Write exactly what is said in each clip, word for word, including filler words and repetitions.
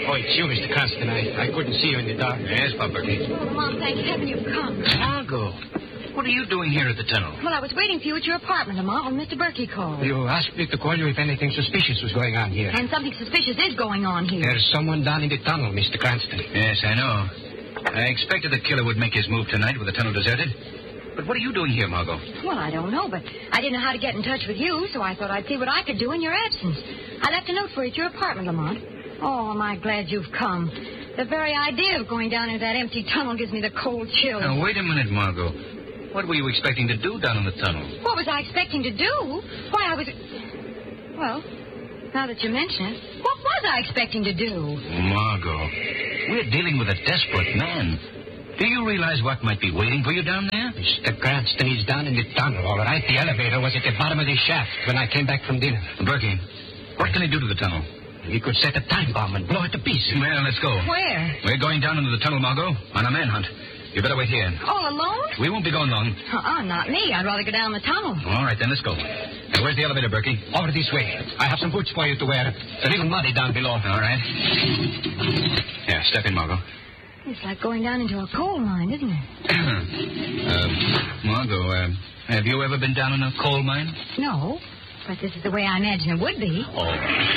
Oh, it's you, Mister Cranston. I, I couldn't see you in the dark. Yes, Papa. Oh, Mom, thank heaven you've come. Margot, what are you doing here at the tunnel? Well, I was waiting for you at your apartment, Lamont, when Mister Berkey called. You asked me to call you if anything suspicious was going on here. And something suspicious is going on here. There's someone down in the tunnel, Mister Cranston. Yes, I know. I expected the killer would make his move tonight with the tunnel deserted. But what are you doing here, Margot? Well, I don't know, but I didn't know how to get in touch with you, so I thought I'd see what I could do in your absence. I left a note for you at your apartment, Lamont. Oh, am I glad you've come. The very idea of going down into that empty tunnel gives me the cold chills. Now, wait a minute, Margot. What were you expecting to do down in the tunnel? What was I expecting to do? Why, I was... Well, now that you mention it, what was I expecting to do? Margot, we're dealing with a desperate man. Do you realize what might be waiting for you down there? Mister Cranston is down in the tunnel, all right. The elevator was at the bottom of the shaft when I came back from dinner. Berkey, what can he do to the tunnel? He could set a time bomb and blow it to pieces. Well, let's go. Where? We're going down into the tunnel, Margot, on a manhunt. You better wait here. All alone? We won't be going long. Uh-uh, not me. I'd rather go down the tunnel. All right, then, let's go. Now, where's the elevator, Berkey? Over this way. I have some boots for you to wear. It's a little muddy down below. All right. Yeah, step in, Margot. It's like going down into a coal mine, isn't it? uh, Margot, uh, have you ever been down in a coal mine? No, but this is the way I imagine it would be. Oh.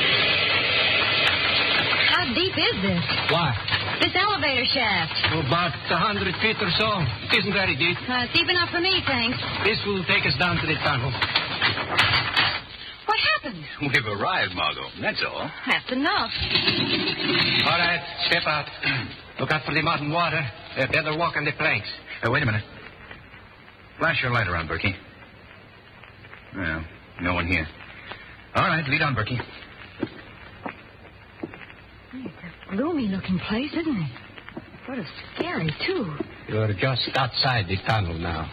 How deep is this? What? This elevator shaft. Oh, about a hundred feet or so. It isn't very deep. Uh, it's deep enough for me, thanks. This will take us down to the tunnel. What happened? We've arrived, Margot. That's all. That's enough. All right, step out. Look out for the mud and water. Uh, better walk on the planks. Uh, wait a minute. Flash your light around, Berkey. Well, no one here. All right, lead on, Berkey. It's a gloomy-looking place, isn't it? Sort of scary, too. You're just outside the tunnel now.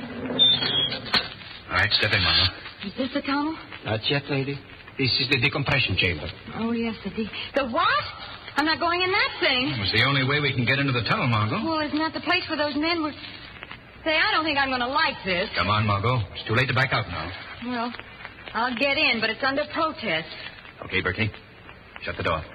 All right, step in, Margot. Is this the tunnel? Not yet, lady. This is the decompression chamber. Oh, yes, the de- The what? I'm not going in that thing. It was the only way we can get into the tunnel, Margot. Well, isn't that the place where those men were... Say, I don't think I'm going to like this. Come on, Margot. It's too late to back out now. Well, I'll get in, but it's under protest. Okay, Berkey. Shut the door.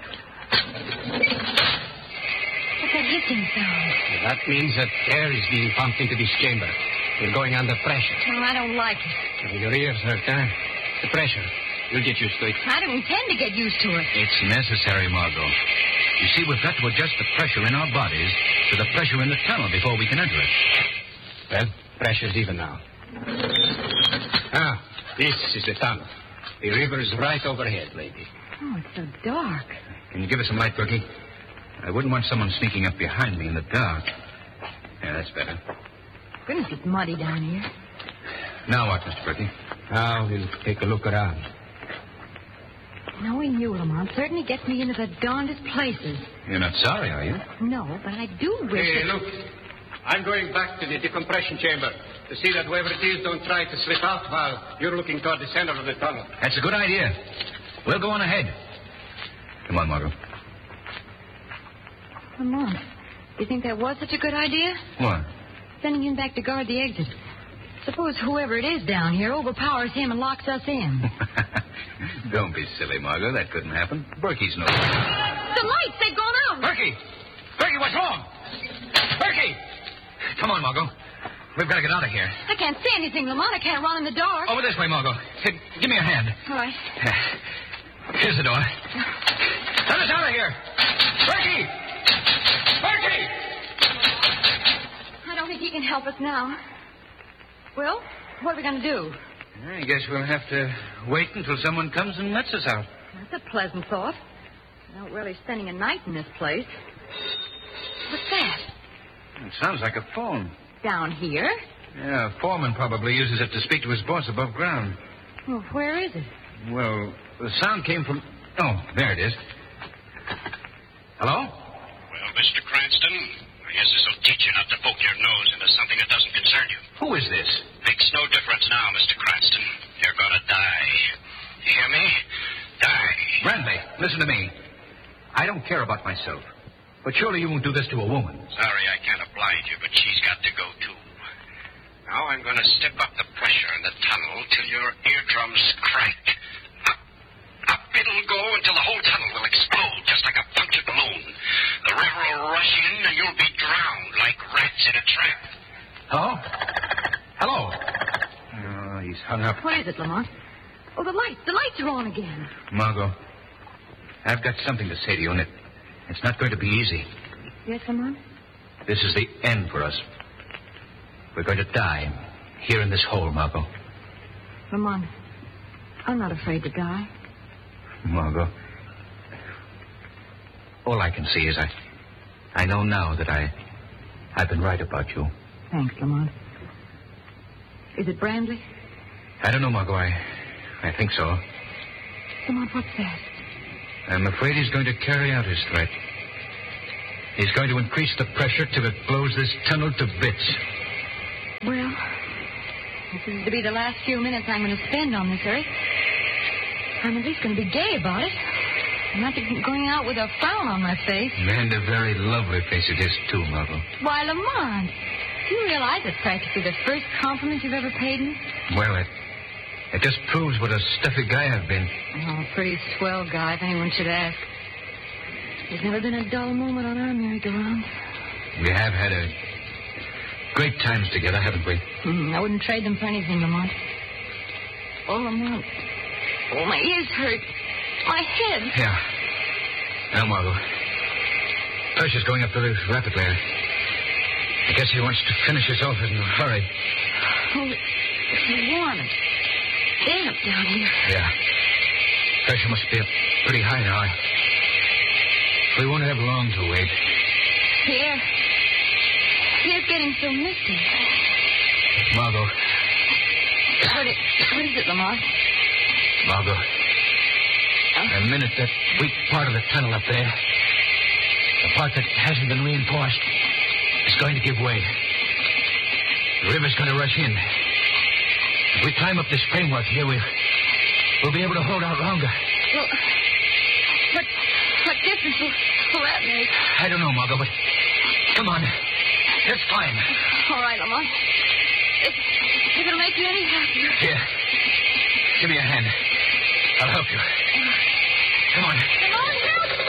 What's that hissing sound? That means that air is being pumped into this chamber. We're going under pressure. Well, I don't like it. Your ears hurt, huh? The pressure. You'll get used to it. I don't intend to get used to it. It's necessary, Margot. You see, we've got to adjust the pressure in our bodies to the pressure in the tunnel before we can enter it. Well, pressure's even now. Ah, this is the tunnel. The river's right overhead, lady. Oh, it's so dark. Can you give us some light, Berkey? I wouldn't want someone sneaking up behind me in the dark. Yeah, that's better. Goodness, it's muddy down here. Now what, Mister Berkey? Now we'll take a look around. Knowing you, Lamont, certainly gets me into the darndest places. You're not sorry, are you? No, but I do wish... Hey, that... look. I'm going back to the decompression chamber to see that whoever it is don't try to slip out while you're looking toward the center of the tunnel. That's a good idea. We'll go on ahead. Come on, Margot. Lamont, do you think that was such a good idea? What? Sending him back to guard the exit. Suppose whoever it is down here overpowers him and locks us in. Don't be silly, Margot. That couldn't happen. Berkey's no... The lights, they've gone out. Berkey! Berkey, what's wrong? Berkey! Come on, Margot. We've got to get out of here. I can't see anything, Lamont. I can't run in the dark. Over this way, Margot. Hey, give me a hand. All right. Here's the door. Let us out of here. Berkey! Berkey! I don't think he can help us now. Well, what are we going to do? I guess we'll have to wait until someone comes and lets us out. That's a pleasant thought. Not really spending a night in this place. What's that? It sounds like a phone. Down here? Yeah, a foreman probably uses it to speak to his boss above ground. Well, where is it? Well, the sound came from... Oh, there it is. Hello? Well, Mister Cranston, I guess this will teach you not to poke your nose into something that doesn't concern you. Who is this? Makes no difference now, Mister Cranston. You're going to die. You hear me? Die. Bradley, listen to me. I don't care about myself. But surely you won't do this to a woman. Sorry I can't oblige you, but she's got to go, too. Now I'm going to step up the pressure in the tunnel till your eardrums crack. Up, up it'll go until the whole tunnel will explode just like a punctured balloon. rush in and you'll be drowned like rats in a trap. Hello? Hello? Oh, he's hung up. What is it, Lamont? Oh, the lights. The lights are on again. Margot, I've got something to say to you, and it, it's not going to be easy. Yes, Lamont? This is the end for us. We're going to die here in this hole, Margot. Lamont, I'm not afraid to die. Margot, all I can see is I, I know now that I, I've been right about you. Thanks, Lamont. Is it Brandley? I don't know, Margot. I, I think so. Lamont, what's that? I'm afraid he's going to carry out his threat. He's going to increase the pressure till it blows this tunnel to bits. Well, this is to be the last few minutes I'm going to spend on this earth. I'm at least going to be gay about it. I'm not going out with a frown on my face. And a very lovely face it is, too, Margot. Why, Lamont, do you realize it's practically the first compliment you've ever paid me? Well, it, it just proves what a stuffy guy I've been. Oh, a pretty swell guy, if anyone should ask. There's never been a dull moment on our merry-go-round. We have had a great times together, haven't we? Mm, I wouldn't trade them for anything, Lamont. Oh, Lamont. Oh, my ears hurt. My head. Yeah. Now, Margot. Pressure's going up the roof rapidly. I guess he wants to finish us off in a hurry. Oh, it's warm and damp down here. Yeah. Pressure must be up pretty high now. We won't have long to wait. Here. Here's getting so misty. Margot. What is, what is it, Lamont? Margot. Uh, The minute that weak part of the tunnel up there, the part that hasn't been reinforced, is going to give way. The river's going to rush in. If we climb up this framework here, we'll, we'll be able to hold out longer. Well, what, what difference will, will that make? I don't know, Margot, but come on. Let's climb. All right, Lamont. If, if it'll make you any happier. Here. Give me a hand. I'll help you. Come on. Come on, help!